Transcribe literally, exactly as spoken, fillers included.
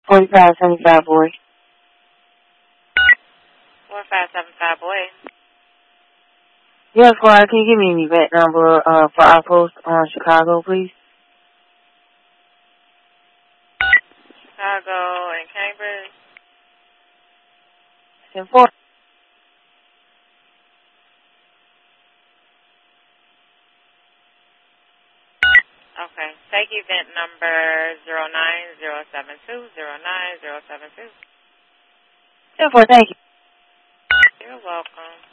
forty-five seventy-five boy. four five seven five boy. Yes, Squad, can you give me any vet number uh, for Outpost on Chicago, please? Chicago and Cambridge. ten four. Okay. Take event number zero nine zero seven two zero nine zero seven two. ten four, thank you. You're welcome.